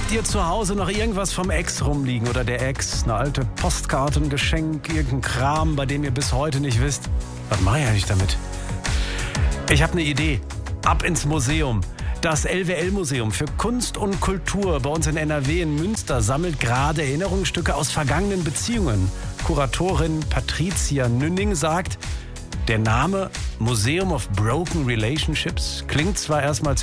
Habt ihr zu Hause noch irgendwas vom Ex rumliegen oder der Ex? Eine alte Postkarte, ein Geschenk, irgendein Kram, bei dem ihr bis heute nicht wisst? Was mache ich eigentlich damit? Ich habe eine Idee. Ab ins Museum. Das LWL-Museum für Kunst und Kultur bei uns in NRW in Münster sammelt gerade Erinnerungsstücke aus vergangenen Beziehungen. Kuratorin Patricia Nünning sagt, der Name Museum of Broken Relationships klingt zwar erstmal